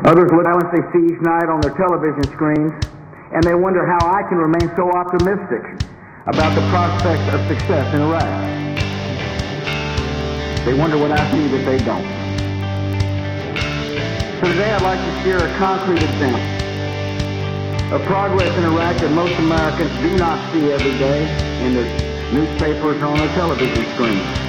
Others look at what they see each night on their television screens, and they wonder how I can remain so optimistic about the prospects of success in Iraq. They wonder what I see that they don't. So today I'd like to share a concrete example of progress in Iraq that most Americans do not see every day in the newspapers or on their television screens.